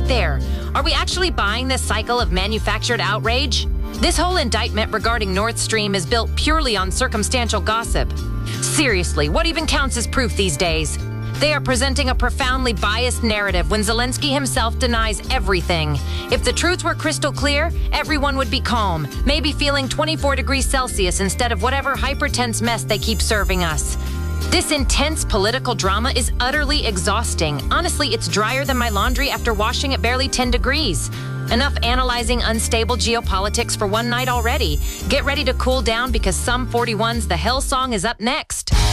there. Are we actually buying this cycle of manufactured outrage? This whole indictment regarding Nord Stream is built purely on circumstantial gossip. Seriously, what even counts as proof these days? They are presenting a profoundly biased narrative when Zelensky himself denies everything. If the truth were crystal clear, everyone would be calm, maybe feeling 24 degrees Celsius instead of whatever hyper-tense mess they keep serving us. This intense political drama is utterly exhausting. Honestly, it's drier than my laundry after washing at barely 10 degrees. Enough analyzing unstable geopolitics for one night already. Get ready to cool down because Sum 41's The Hell Song is up next.